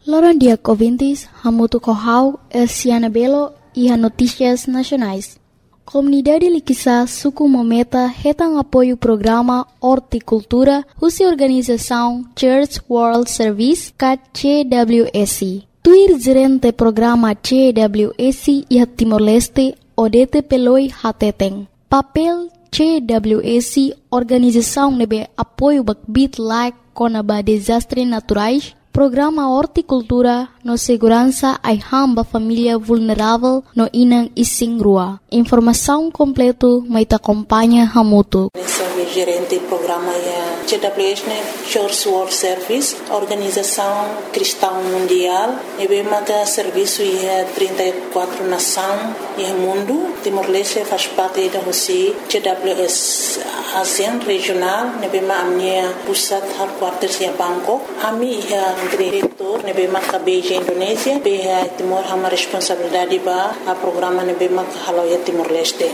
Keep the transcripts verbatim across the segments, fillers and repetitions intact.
Loran dia ouvintes, hamutu kohau, Elsiana Belo e a Notícias Nacionais. Comunidade Liquiçá Suku Mometa retang apoio programa Horticultura, husi organização Church World Service, C W S. Tuir gerente programa C W S e Timor-Leste, Odete Peloi Hateteng. Papel C W S, organização nebe apoio bakbit like konaba desastres naturais, programa Horticultura no segurança ai hamba família vulnerável no inang ising rua. Informação completo mai ta acompanha hamutu. Gerente do programa é C W S, Church World Service, Organização Cristã Mundial, e bem maga serviço é trinta e quatro nações e mundo. Timor-Leste faz parte da Rússia, C W S ASEAN regional, e bem maga minha pusat headquarters é Bangkok. Ami é diretor, e bem maga Beijing Indonésia, bem Timor hama responsabilidade ba a programa e bem maga halau é Timor-Leste.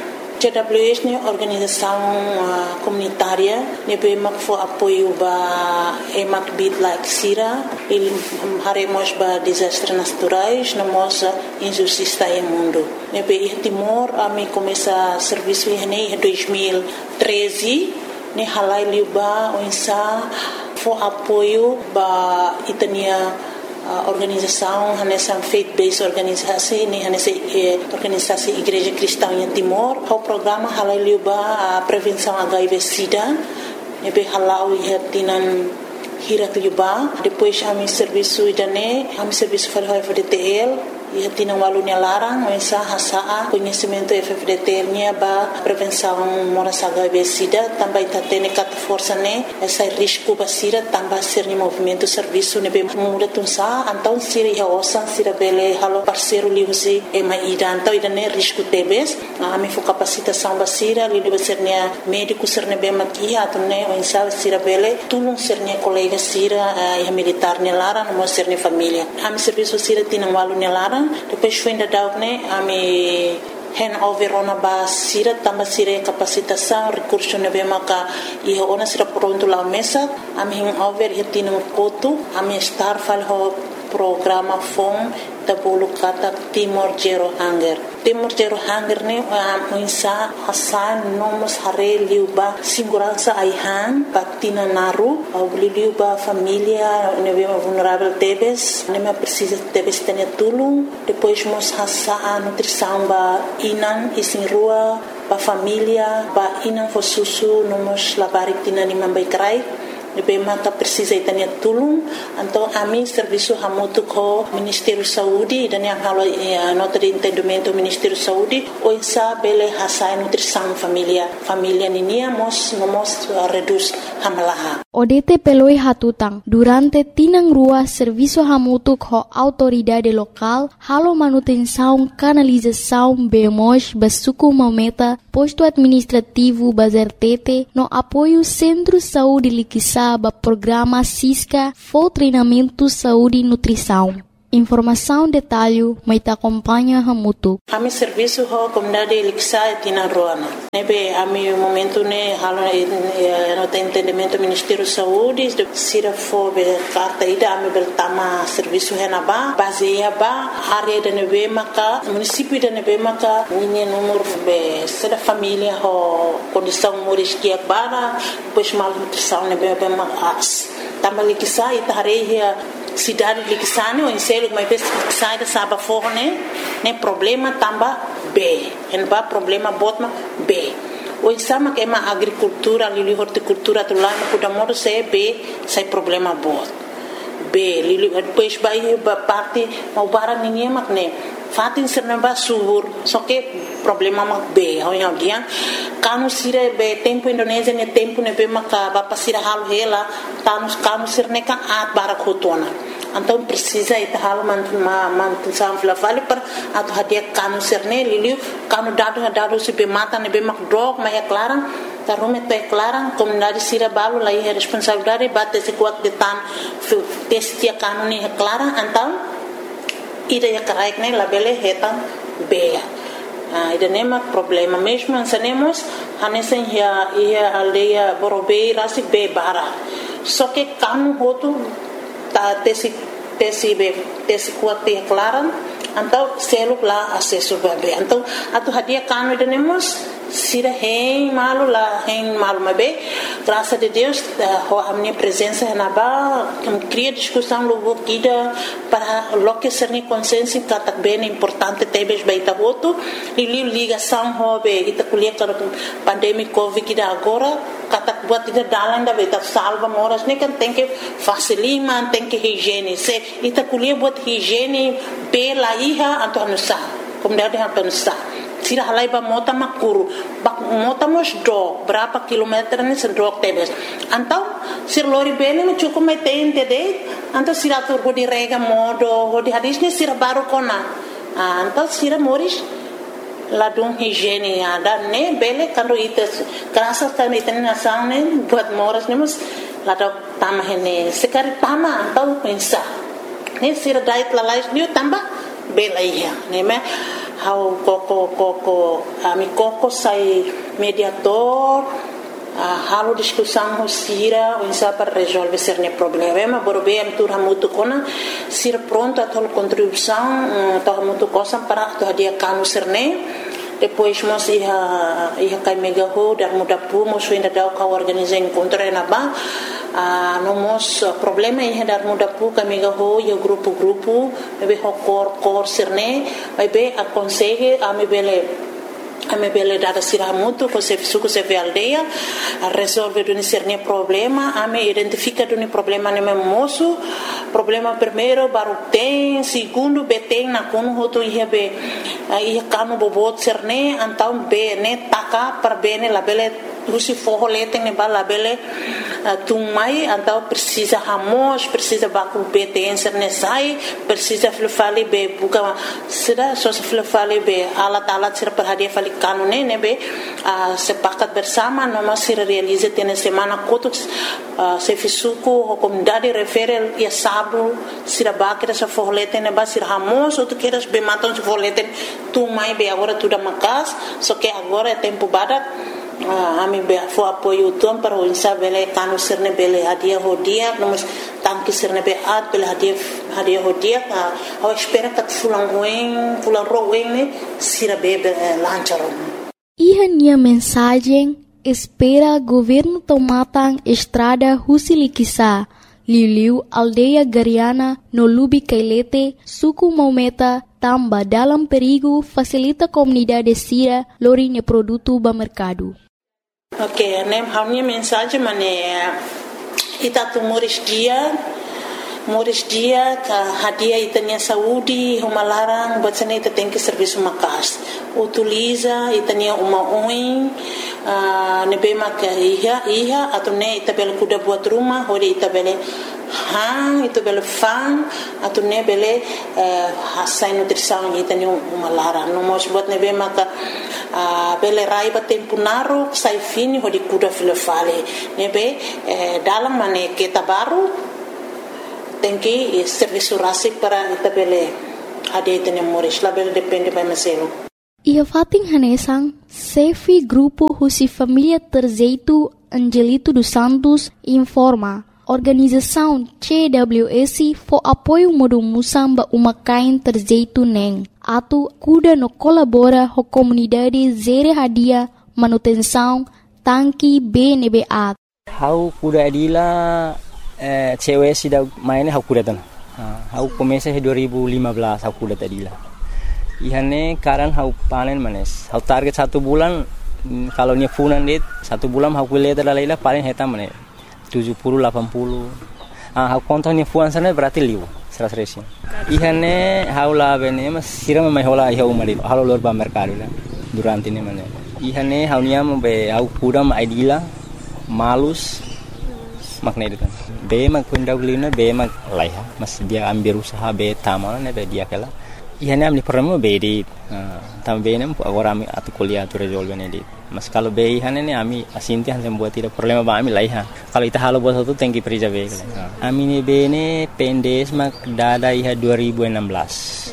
C W S é organização uh, comunitária, nebe mak fo apoio ba emak bit like sira, il haremos ba desastres naturais, namos injustiça em mundo. Nebe i Timor ami começa serviço em dois mil e treze, ne halai liuba oinsa fo apoio ba itania Uh, organização, nessa faith-based organização, nessa eh, organização Igreja Cristã em Timor, o programa halaliuba a prevenção H I V/Sida, nebe halau ia tinan hirat liuba, depois a mi serviço idane, a mi serviço fal F D T L, ia tinan walunya larang, mensa hasaa conhecimento F D T L nya ba prevenção moras H I V/Sida, também tatene kat força ne, essa risco basira também ser ni movimento serviço nebe muda tunsa, então siri ia osan sira bele halo parceiro liusi e mai ida, então idane risco tebes, a mi fo capacitação basira, li liu ser nia médico ser nebe makia, atune o insa sira bele, tulung ser nia colega sira ia militar ne larang, mo ser ni família. A mi serviço sira tinan walunya larang, depois foi ainda dar né a me hand over ona ba sira tamba sira capacitação recurso nebe maka e ona sira pronto lá mesa a me hand over e tino koto a me estar fal ho programa fom tabulu kata Timor Zero Hunger. Timor Zero Hunger ne a insa hasan nomos hare liuba segurança aihan patina naru au liuba família nebe vulnerável tebes neme precisa tebes tene tulung depois mos hasa a nutrição ba inan isin rua ba família ba inan fo susu nomos labarik tina ni mambai krai nebe mata precisa itania tulung então a mim serviço hamutu ko Ministério Saúde dan yang halo nota de entendimento Ministério Saúde o insa bele hasai nutrição família família ninia mos nomos reduz hamalaha. Odete peloi hatutang durante tinang rua serviço hamutu ko autoridade local halo manutenção canalização bemos basuku mometa posto administrativo bazertete no apoio Centro Saúde Liquiçá ba programa Cisca for treinamento saúde e nutrição. Informação detalhe mai ta acompanha hamutu. Ami serviço ho comunidade Liquiçá tina roana. Nebe ami momento ne halo no entendimento Ministério Saúde de sira fo be carta ida ami bertama serviço henaba baseia ba área de nebe maka município de nebe maka ni número be sira família ho condição moris que bara pois mal nutrição nebe be mas também Liquiçá itareia cidade de Liquiçá o enselo mas sai da saba forne né problema tamba B en ba problema botma B o exama que é uma agricultura ali horticultura tu lá no kudamoro se B sai problema bot B lili depois vai ba parte mau barang ninguém mak né fatin serna ba subur só que problema mak B ao yang dia kanu sira be tempo Indonésia ne tempo ne be maka ba pasira hal hela kanu kanu sirne ka at barakotona então precisa ita hal man man sam fla vale per atu hadia kanu sirne liliu kanu dado dado se be mata ne be mak drog ma é clara ta rume te clara comunidade sira balu lá é responsabilidade bate se kuat de tan testia kanu ne clara então ida ya karaik ne labele hetan be Ah, ida nema problema mesmo ansanemos hanesen ya ia aldeia borobei rasi be bara só que kanu hotu ta tesi tesi be tesi kuat te klaran então selo lá acesso bebê então atu hadia kanu denemos sira hein malu lá hein malu mabe graças a Deus a minha presença na ba cria discussão logo kida para lo que ser ni consciência que tá bem importante tebes baita voto e ligação hobe ita kulia para pandemia covid kida agora kata buat ida dalan da baita salva moras ne kan tem que facilima tem que higiene se ita kulia buat higiene pela iha atau nusa como deve atau nusa sira halai ba mota makuru ba mota mos do berapa kilometer ni sedok tebes antau sir lori bene me cukup metente de antau sira tur di rega modo di hadisnya sira baru kona antau sira moris ladung higiene ada ne bele kando itu kerasa kan itu nasang ne buat moras ne mus ladok tamah ne sekali tama antau pensa ne sira diet lalais ni tambah bela iya ne me how koko koko ami koko sai mediator uh, halo discussão ho sira o insa para resolver cerne problema borbe am tur hamutu kona sira pronto a tol contribuição to hamutu cosa para to dia kanu cerne depois mos ia ia kai mega ho dar muda pu mos ainda dau ka organizar encontro na ba a no mos problema ia dar muda pu ka mega ho yo grupo grupo be ho cor cor cerne vai be a consegue a me bele a me bele data sira muito com se suco se ve aldeia a resolve do cerne problema a me identifica do problema ne moço problema primeiro baru tem segundo beteng na kono hoto ia be ia kanu bobot cerne antau be ne taka per bene la bele Rusi forro leteng ne bala bele tumai antau precisa hamos precisa baku beten cerne sai precisa flufali be buka sida so flufali be alat alat sir perhadia fali kanu ne ne be sepakat bersama no masih realize tene semana kotuk se fisuku comunidade referel ia sabu sira bakira sa forro leteng ne ba sir hamos ou tu queres be maton se forro leteng tumai be agora tudo makas só que agora é tempo badat Ah, ami be fo apoio tom para o insa bele kanu serne bele hadia hodia nomos tanki serne be at bele hadia hadia hodia a ao espera que fulang wen fulang rowen ne sira bebe lancharon Iha nia mensagem espera governo tomatan estrada Husilikisa Liu aldeia Gariana no Lubi Kailete suku Maumeta tamba dalam perigo facilita comunidade sira lorinya produto ba mercado. Ok, nem a minha mensagem mané ita tu moris dia moris dia ka hadia itania saúde uma larang buat sana ita tem que serviço makas utiliza itania uma oin nebe maka iha iha atau ne ita bel kuda buat rumah hori ita bele hang itu bele fang atau ne bele hasai nutrição itania uma larang no mos buat nebe maka bele rai ba tempo naro sai fini hori kuda filofale nebe dalam mane kita baru tem que serviço rasic para itabele ade tene moris label depende by maselo Ia fating hanesang Sefi grupo Husi Família Terzeito Angelito dos Santos informa organização C W S for apoio modo musamba umakain Terzeito neng atu kuda no colabora ho comunidade zere hadia manutenção tanki B N B A how kuda adila Eh, cewek sudah mainnya aku datang. Aku komesa dua ribu lima belas aku datang tadi lah. Ihane karan aku panen manes. Aku target satu bulan kalau nya funan dit satu bulan aku lihat adalah lah paling hetam manes tujuh puluh delapan puluh. Ah aku kontaknya fuan sana berarti liu seratus resi. Ihane aku lah bene mas siram mai hola iha umari. Halo lor ba mercado lah. Durante ini manes. Ihane aku nya be aku kudam idila malus makna itu kan. Be mag kunda ulina be mag laiha mas dia ambil usaha be tamana ne be dia kala ihane amni problema be di tam be nem agora ami atu kuliah tu resolve ne di mas kalau be ihane ne ami asinti han sem buat tidak problema ba ami laiha kalau ita halo buat satu tengki perija be kala ami ne be ne pendes mag dada iha dua ribu enam belas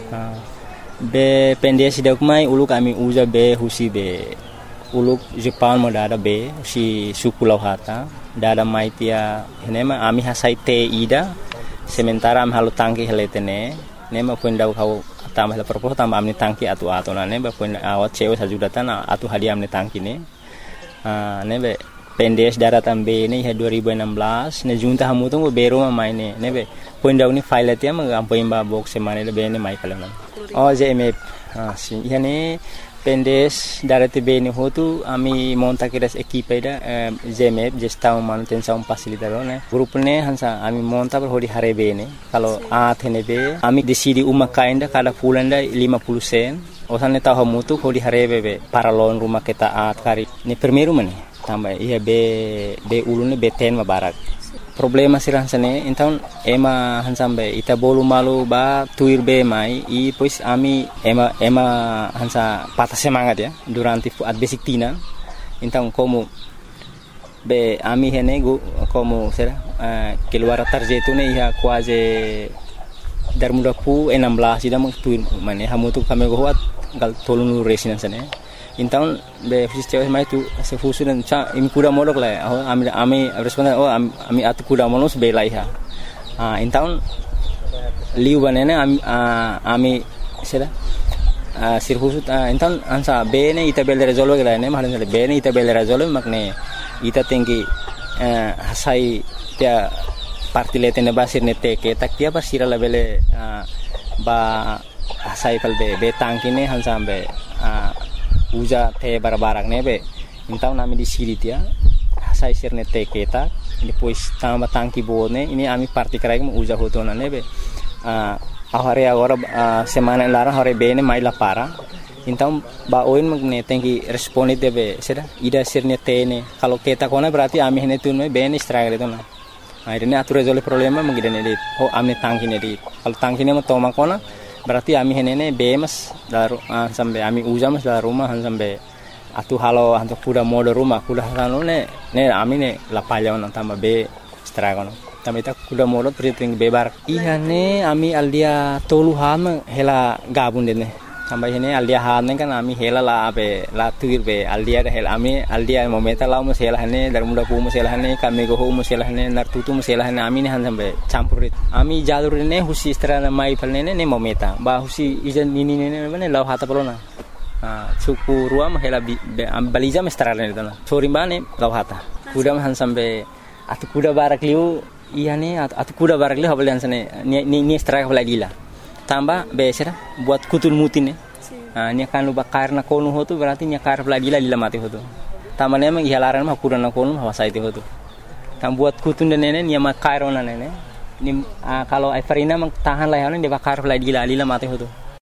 be pendes dak mai uluk ami uja be husi be uluk Jepang mo dada be si suku lauhata dada mai tia henema ami hasai te ida sementara am halu tangki heletene ne ma punda kau tambah la propos tambah amni tangki atu atu na ne ba punda awat cewe sajudatan atu hadiah amni tangki ne ah ne be pendes daratan be ne dua ribu enam belas ne junta hamu tu bero ma mai ne ne be punda uni file tia ma am poimba box semane le be ne mai kala oh je me ah si yani pendes darate be ne hotu ami monta kiras equipe da jemep gestão manutenção facilitador né grupo ne hansa ami monta per hodi hare be ne kalau a thene be ami decidi uma kainda kada fulanda lima puluh sen osan ne tahu mutu hodi hare be para lon rumah kita a kari ne primeiro mane tambah iya be be ulune be ten ma barak problema sirah sane então ema hansambe ita bolu malu ba tuir be mai i pois ami ema ema hansa patah semangat ya durante at basic tina então como be ami hene go como será uh, keluar tarjetu ne ia quase dar muda pu enam belas ida meng tuir mane hamu tu kami go hat gal tolunu resina sane então be fusis cewek mai tu se fusu dan cha imi kuda modok la oh ami ami responden oh ami atu kuda monos be lai ha ah então liu banene ami ami sera ah sir fusu então ansa be ne ita bel resolve la ne mahan be ne ita bel resolve makne ita tinggi hasai dia parti letene basir ne te ke tak dia basira la bele ba hasai pal be be tangkine hansa be uja te barbarak nebe então nami di siri dia sai sirne te keta depois tamba tangki bone ini ami parti karai mu uja hotona nebe ah ahare agora semana lara hore bene mai la para então ba oin magne tengi responde debe sera ida sirne tene kalau keta kona berarti ami hene tun me bene stragre tona akhirnya atur resolve problema mengidane dit oh ami tangki ne dit kalau tangki ne mo toma kona berarti ami henene bemas daru uh, sampai ami ujamas dalam rumah sampai atu halo hantu kuda mode rumah kuda halo ne ne ami ne lapalya on tambah be stragono tambah ita kuda mode priting bebar iya ne ami aldia tolu ham hela gabun dene tambah hene aldia han kan ami hela la be la tuir be aldia hel ami aldia momenta la mo hela hene dar muda pu mo hela hene kami go mo hela hene nar tutu mo hela hene ami ne han sampai campurit ami jalur ne husi strana mai palne ne momenta ba husi ijan ini ne ne law hata pelona ah suku ruam hela am baliza mestrana ne tana sori bane law hata kuda han sampai atu kuda barak liu iya ne atu kuda barak liu habal sane ni ni straka baladila tambah besera buat kutul mutin ne ah nya kan lu bakar na konu hotu berarti nya kar peladila lila mati hotu tamane emang ihalaran mah kuda na konu hawa sai hotu tam buat kutun dan nene nya makar ona nene ni ah, kalau Everina mang tahan lah dia bakar peladila lila mati hotu.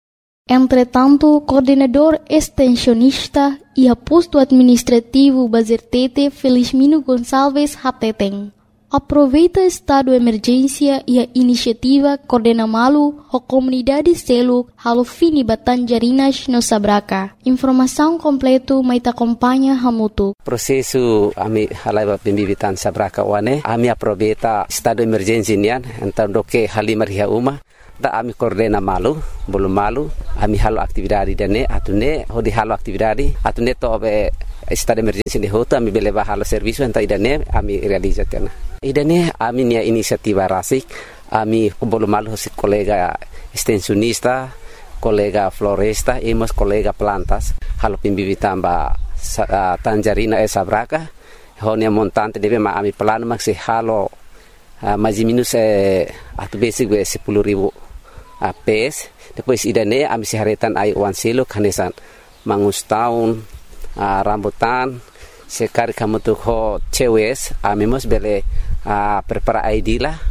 Entretanto, coordenador extensionista e aposto administrativo Bazertete Felizmino Gonçalves Hateteng aproveita estado de emergência e a iniciativa Coordena Malu a comunidade selo halo fini Batanjarinas no Sabraca. Informação completo mai te acompanha Hamutu. Prosesu ami halai pembibitan Sabraca wane ami aproveita estado de emergência nian então doke halimar hia uma da ami Coordena Malu belum malu ami halo aktividade dane atune hodi halo aktividade atune to be estado de emergência de hoto ami beleva halo serviço então idane ami realizatena idane ami nia inisiativa rasik ami belum malu si kolega extensionista kolega floresta emos kolega plantas halo pimbibitan ba uh, Tanjarina e Sabraca honia montante debe ma ami plano maxi halo uh, mais minus eh, atu basic be sepuluh ribu uh, pes depois idane ami siharetan ai wan silo kanesan mangus tahun uh, rambutan sekar kamu tu ho cewes ami mos bele uh, prepara I D lah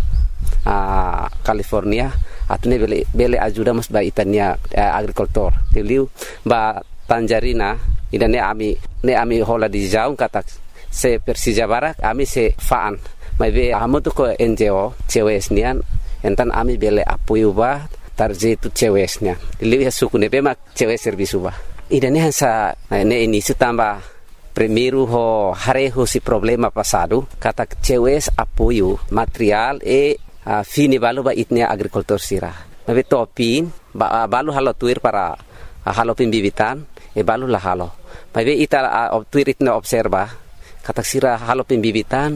uh, California atune bele bele ajuda mos ba itania uh, agricultor teliu ba Tanjarina idane ami ne ami hola di jaung kata se Persija Barak ami se faan mai be amu tu ko N G O cewes nian entan ami bele apoio ba tarjetu cewesnya teliu ya suku ne be mak cewes servisu ba idane hansa ne ini sutamba primeiro ho hareho si problema passado kata cewes apoio material e uh, fini balu ba itnia agricultor sira mabe topin ba balu halo tuir para uh, halo pimbibitan e balu la halo mabe ita uh, tuir itna observa kata sira halo pimbibitan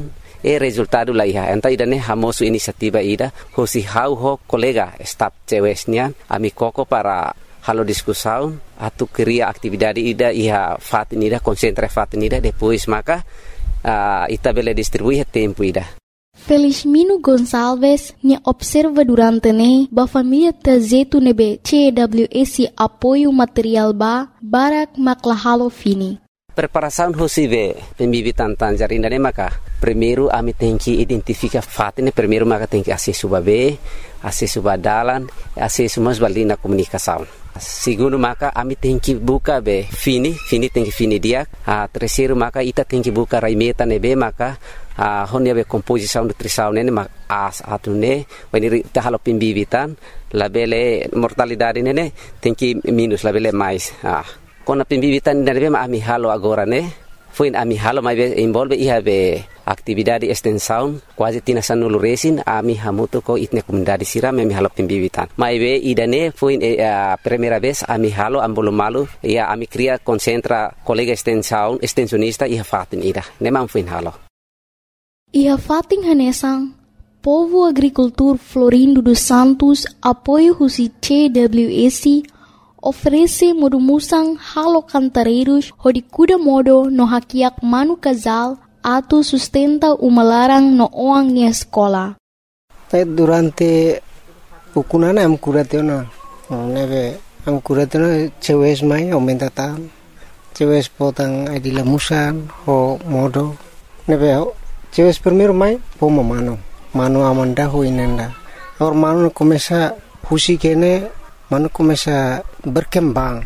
E resultado la iha. Enta ida ne hamosu inisiativa ida. Hosi hau ho kolega staf cewesnian. Ami koko para halo diskusaun. Atu keria aktividade ida iha fatin ida. Konsentra fatin ida. Depois maka uh, ita bele distribuir tempo ida. Felizmino Gonçalves ne observa durante ne ba família tazetu nebe C W S apoio material ba barak maklahalo fini. Preparação hosive pembibitan tanjarina ne maka primeiro ami tem que identificar fato ne primeiro maka tem que acesso babe acesso badalan acesso mas balina comunicação. Segundo maka ami tem que buka be fini fini tem que fini dia. A terceiro maka ita tem que buka raimeta nebe maka a honia be composição nutrição ne mak as atune wani ta halo pembibitan labele mortalidade ne tem que minus labele mais. Ah Kona pembibitan nebe ma ami halo agora ne foi ami halo mai be involve iha be aktividade extensão quase tina sanulu resin ami hamuto ko itne comunidade siram ami halo pembibitan mai be idane foi a primeira vez ami halo ambolo malu ia ami cria concentra colega extensão extensionista iha fatin ida ne mam foi halo iha fatin hanesang Povo Agricultor Florindo dos Santos apoio husi C W S oferece modumusang halo cantareiros hodi kuda modo no hakiak manu casal atu sustenta umalarang no oang ni escola. Durante ukunana am kuratena nebe am kuratena cewes mai aumenta tan cewes potang adila musan ho modo nebe cewes primero mai pomo mano mano amanda ho inenda or mano começa husi kene mano começa berkembang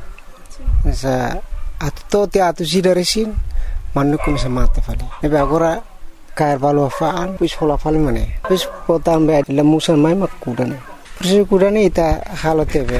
sa atto te atu sida resin mano começa mata fali nebe agora cair valo faan pis hola fali mane pis potam be lemusan mai makudane pis kudane ita halo tebe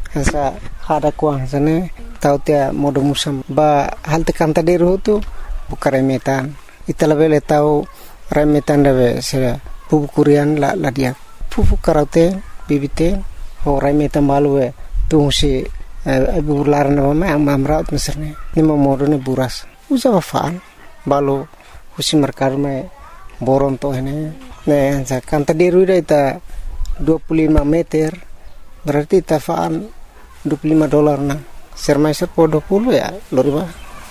sa hada kuang sane tau te modo musam ba hal te kanta deru tu bukare metan ita lebele tau remetan debe sera pupu kurian la la dia pupu karate bibite Horai metam balu e tung si ibu laran nama am amraut meserne ni momodo ne buras usa faan balu husi merkar me boron to ini ne anza kanta deru ita dua puluh lima meter berarti ita faan dua puluh lima dolar na sermai serpo dua puluh ya loriba.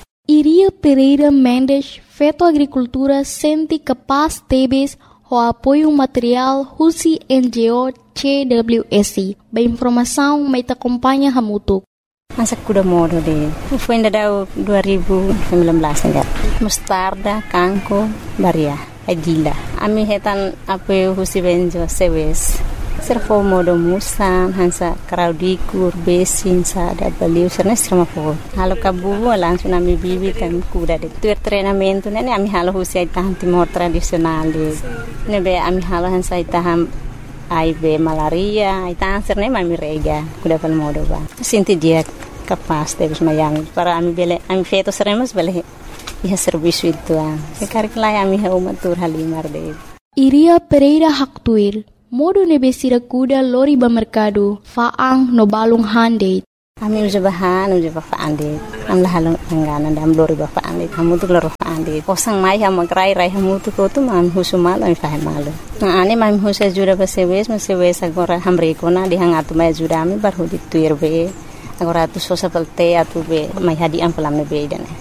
Iria Pereira Mendes Feto Agricultura senti capaz tebes o apoio material husi N G O C W S. Ba informação mai ta acompanha hamutuk. Masa kuda modo de. Foi ainda dau dua ribu sembilan belas enggak. Mustarda, kangko, baria, adila. Ami hetan apoio husi benjo sewes. Serfo modo musan hansa kraudikur besin sa da baliu serna serma fo. Halo kabu langsung ami bibi kan kuda de. Tuer treinamento nene ami halo husi itahan timor tradisional de. Nebe ami halo hansa itahan I B malaria, itahan serna ami rega kuda pal modo ba. Sinti dia capaz de mayang para ami bele ami feto seremos bele iha serviço itu ah. Sekarang lai ami ha umatur halimar de. Iria Pereira Haktuir modo nebesira kuda lori ba mercado faang no balung hande. Ami uja bahan uja ba faande. Am lahalong angganan dam lori ba faande. Kamu tu loro faande. Osang mai ha magrai rai hamu tu ko tu mam husumal ami fahe malu. Na ani mam husa jura ba sewes ma sewes agora hamre ko na dihangatu mai jura ami bar hudi tuir be. Agora tu sosa pelte atu be mai hadi am pelam ne be dane.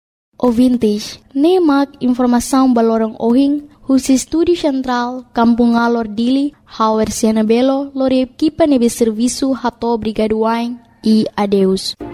Ouvintes, nemak informação balorang ohing Husi Estúdio Central, Kampung Alor Dili, Hauer Siana Belo, Lore Equipa Nebe Serviço Rato Brigaduain e adeus.